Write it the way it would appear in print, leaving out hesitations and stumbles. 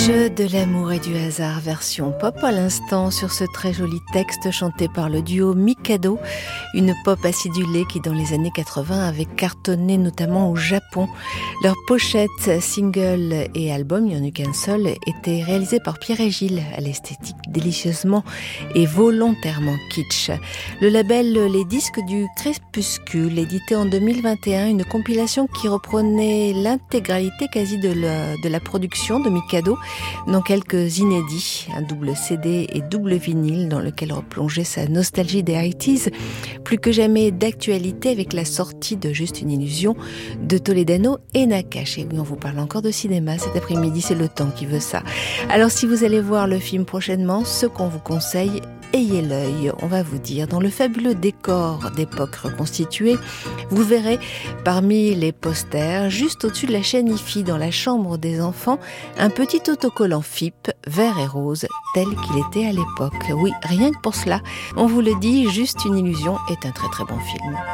Jeu de l'amour et du hasard version pop à l'instant sur ce très joli texte chanté par le duo Mikado, une pop acidulée qui dans les années 80 avait cartonné notamment au Japon. Leurs pochettes, singles et albums, il n'y en eut qu'un seul, étaient réalisés par Pierre et Gilles à l'esthétique délicieusement et volontairement kitsch. Le label Les Disques du Crépuscule édité en 2021 une compilation qui reprenait l'intégralité quasi de la production de Mikado, dans quelques inédits, un double CD et double vinyle dans lequel replongeait sa nostalgie des 80s, plus que jamais d'actualité avec la sortie de Juste une illusion de Toledano et Nakache. Et oui, on vous parle encore de cinéma cet après-midi, c'est le temps qui veut ça. Alors si vous allez voir le film prochainement, ce qu'on vous conseille, ayez l'œil, on va vous dire. Dans le fabuleux décor d'époque reconstituée, vous verrez parmi les posters, juste au-dessus de la chaîne IFI, dans la chambre des enfants, un petit autocollant FIP, vert et rose, tel qu'il était à l'époque. Oui, rien que pour cela, on vous le dit, Juste une illusion est un très très bon film.